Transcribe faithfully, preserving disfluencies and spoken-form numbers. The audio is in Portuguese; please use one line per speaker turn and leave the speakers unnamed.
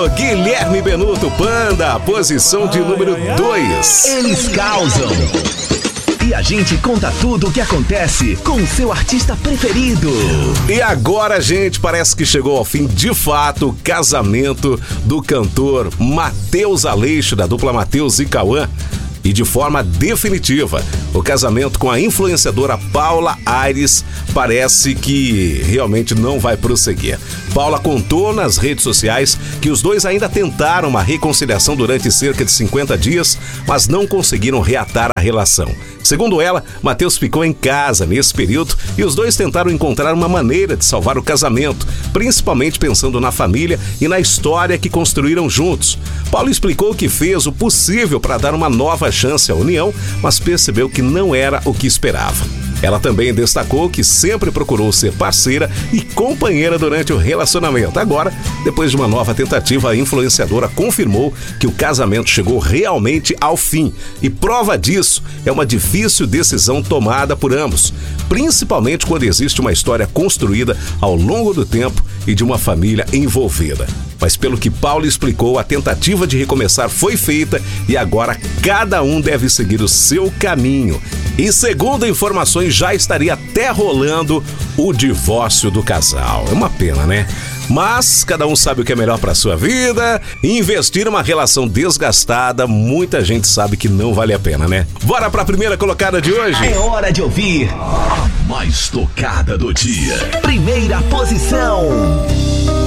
Guilherme Benuto, Panda, posição de número dois.
Eles causam. E a gente conta tudo o que acontece com o seu artista preferido.
E agora, gente, parece que chegou ao fim, de fato, o casamento do cantor Matheus Aleixo, da dupla Matheus e Cauã. E de forma definitiva, o casamento com a influenciadora Paula Aires parece que realmente não vai prosseguir. Paula contou nas redes sociais que os dois ainda tentaram uma reconciliação durante cerca de cinquenta dias, mas não conseguiram reatar a relação. Segundo ela, Matheus ficou em casa nesse período e os dois tentaram encontrar uma maneira de salvar o casamento, principalmente pensando na família e na história que construíram juntos. Paula explicou que fez o possível para dar uma nova chance à união, mas percebeu que não era o que esperava. Ela também destacou que sempre procurou ser parceira e companheira durante o relacionamento. Agora, depois de uma nova tentativa, a influenciadora confirmou que o casamento chegou realmente ao fim. E prova disso é uma difícil decisão tomada por ambos, principalmente quando existe uma história construída ao longo do tempo e de uma família envolvida. Mas pelo que Paula explicou, a tentativa de recomeçar foi feita e agora cada um deve seguir o seu caminho. E segundo informações, já estaria até rolando o divórcio do casal. É uma pena, né? Mas cada um sabe o que é melhor para sua vida. Investir em uma relação desgastada, muita gente sabe que não vale a pena, né? Bora para a primeira colocada de hoje?
É hora de ouvir a mais tocada do dia. Primeira posição.